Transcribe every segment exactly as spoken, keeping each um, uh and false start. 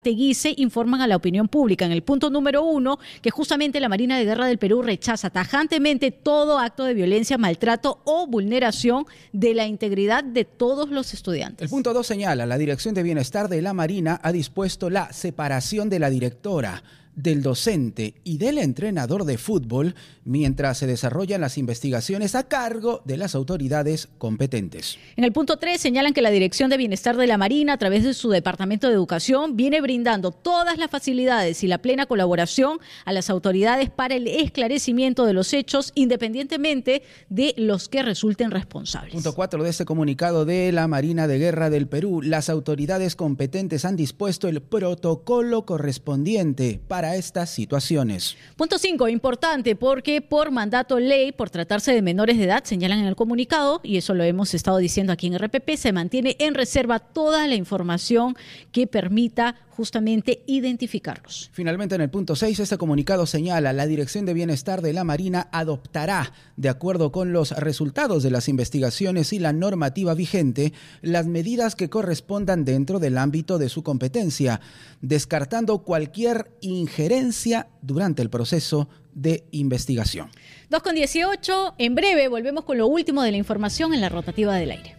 Teguise informan a la opinión pública en el punto número uno que justamente la Marina de Guerra del Perú rechaza tajantemente todo acto de violencia, maltrato o vulneración de la integridad de todos los estudiantes. El punto dos señala, la Dirección de Bienestar de la Marina ha dispuesto la separación de la directora, del docente y del entrenador de fútbol mientras se desarrollan las investigaciones a cargo de las autoridades competentes. En el punto tres señalan que la Dirección de Bienestar de la Marina, a través de su Departamento de Educación, viene brindando todas las facilidades y la plena colaboración a las autoridades para el esclarecimiento de los hechos, independientemente de los que resulten responsables. Punto cuatro de este comunicado de la Marina de Guerra del Perú, las autoridades competentes han dispuesto el protocolo correspondiente para estas situaciones. Punto cinco, importante, porque por mandato ley, por tratarse de menores de edad, señalan en el comunicado, y eso lo hemos estado diciendo aquí en R P P, se mantiene en reserva toda la información que permita justamente identificarlos. Finalmente, en el punto seis, este comunicado señala, la Dirección de Bienestar de la Marina adoptará, de acuerdo con los resultados de las investigaciones y la normativa vigente, las medidas que correspondan dentro del ámbito de su competencia, descartando cualquier injerencia durante el proceso de investigación. dos con dieciocho, en breve volvemos con lo último de la información en la rotativa del aire.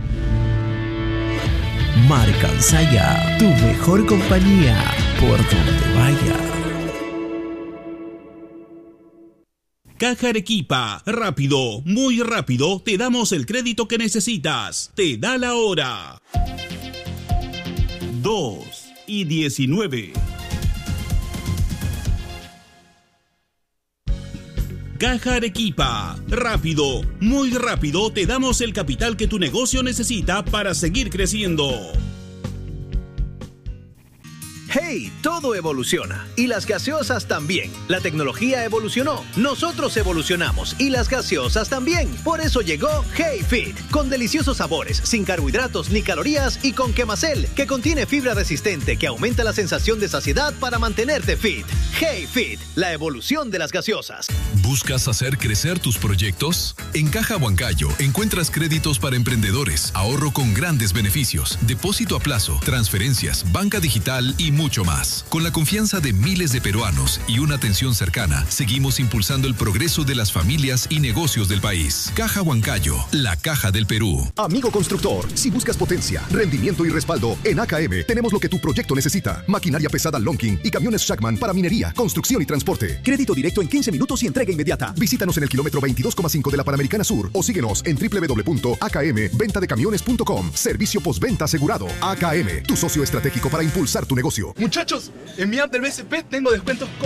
Marca Ansaya, tu mejor compañía, por donde vaya. Caja Arequipa, rápido, muy rápido, te damos el crédito que necesitas. Te da la hora. dos y diecinueve. Caja Arequipa, rápido, muy rápido, te damos el capital que tu negocio necesita para seguir creciendo. ¡Hey! Todo evoluciona. Y las gaseosas también. La tecnología evolucionó. Nosotros evolucionamos. Y las gaseosas también. Por eso llegó Hey Fit. Con deliciosos sabores, sin carbohidratos ni calorías y con Quemacel, que contiene fibra resistente que aumenta la sensación de saciedad para mantenerte fit. Hey Fit. La evolución de las gaseosas. ¿Buscas hacer crecer tus proyectos? En Caja Huancayo encuentras créditos para emprendedores, ahorro con grandes beneficios, depósito a plazo, transferencias, banca digital y mucho más. Con la confianza de miles de peruanos y una atención cercana, seguimos impulsando el progreso de las familias y negocios del país. Caja Huancayo, la caja del Perú. Amigo constructor, si buscas potencia, rendimiento y respaldo, en A K M tenemos lo que tu proyecto necesita. Maquinaria pesada Lonking y camiones Shackman para minería, construcción y transporte. Crédito directo en quince minutos y entrega inmediata. Visítanos en el kilómetro veintidós coma cinco de la Panamericana Sur o síguenos en doble u doble u doble u punto a k m venta de camiones punto com. Servicio postventa asegurado. A K M, tu socio estratégico para impulsar tu negocio. Muchachos, en mi app del B C P tengo descuentos